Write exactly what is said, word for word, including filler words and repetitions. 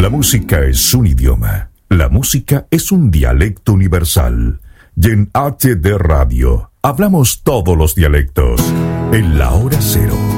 música es un idioma. La música es un dialecto universal. Y en H D Radio hablamos todos los dialectos. En la hora cero.